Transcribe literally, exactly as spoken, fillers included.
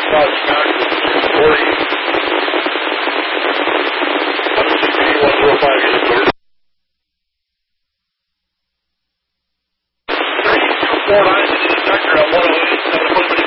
Cross County forty. one six eight one zero five unit clear. three two four nine, this is Doctor at one oh eight, seven one